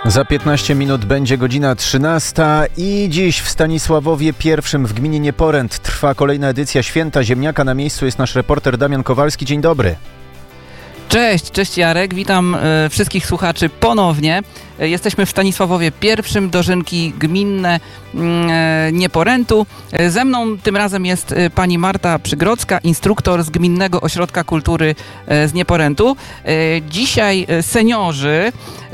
Za 15 minut będzie godzina 13 i dziś w Stanisławowie I w gminie Nieporęt trwa kolejna edycja Święta Ziemniaka. Na miejscu jest nasz reporter Damian Kowalski. Dzień dobry. Cześć Jarek, witam wszystkich słuchaczy ponownie. Jesteśmy w Stanisławowie I, dożynki gminne Nieporętu. Ze mną tym razem jest pani Marta Przygrodzka, instruktor z Gminnego Ośrodka Kultury z Nieporętu. Dzisiaj seniorzy,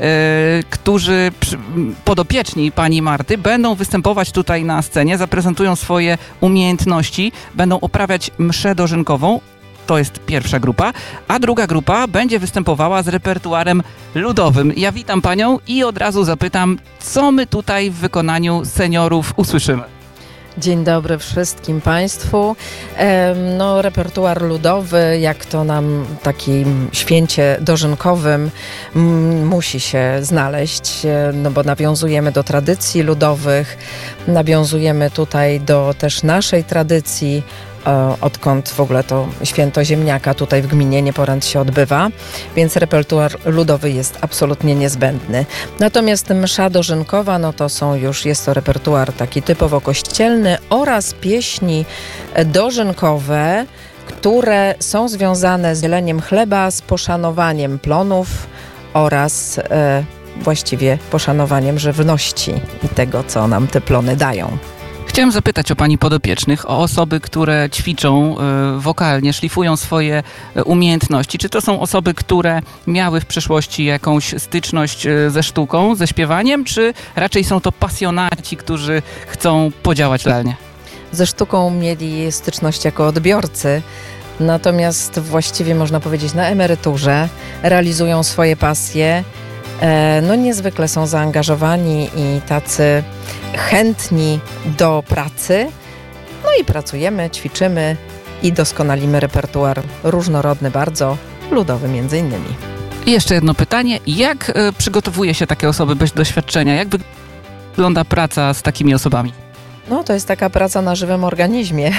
którzy podopieczni pani Marty, będą występować tutaj na scenie, zaprezentują swoje umiejętności, będą uprawiać mszę dożynkową. To jest pierwsza grupa, a druga grupa będzie występowała z repertuarem ludowym. Ja witam panią i od razu zapytam, co my tutaj w wykonaniu seniorów usłyszymy. Dzień dobry wszystkim państwu. Repertuar ludowy, jak to nam w takim święcie dożynkowym musi się znaleźć, bo nawiązujemy do tradycji ludowych, nawiązujemy tutaj do też naszej tradycji, odkąd w ogóle to święto ziemniaka tutaj w gminie Nieporęt się odbywa, więc repertuar ludowy jest absolutnie niezbędny. Natomiast msza dożynkowa, jest to repertuar taki typowo kościelny oraz pieśni dożynkowe, które są związane z dzieleniem chleba, z poszanowaniem plonów oraz właściwie poszanowaniem żywności i tego, co nam te plony dają. Chciałem zapytać o pani podopiecznych, o osoby, które ćwiczą wokalnie, szlifują swoje umiejętności. Czy to są osoby, które miały w przeszłości jakąś styczność ze sztuką, ze śpiewaniem, czy raczej są to pasjonaci, którzy chcą podziałać realnie? Ze sztuką mieli styczność jako odbiorcy, natomiast właściwie można powiedzieć na emeryturze realizują swoje pasje. Niezwykle są zaangażowani i tacy chętni do pracy. I pracujemy, ćwiczymy i doskonalimy repertuar różnorodny, bardzo ludowy między innymi. I jeszcze jedno pytanie. Jak przygotowuje się takie osoby bez doświadczenia? Jak wygląda praca z takimi osobami? To jest taka praca na żywym organizmie.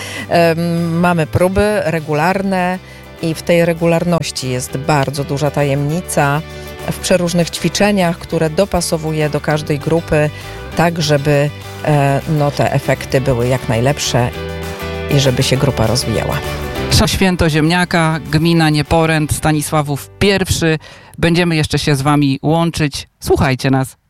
Mamy próby regularne i w tej regularności jest bardzo duża tajemnica w przeróżnych ćwiczeniach, które dopasowuje do każdej grupy, tak żeby te efekty były jak najlepsze i żeby się grupa rozwijała. Święto Ziemniaka, gmina Nieporęt, Stanisławów I. Będziemy jeszcze się z wami łączyć. Słuchajcie nas.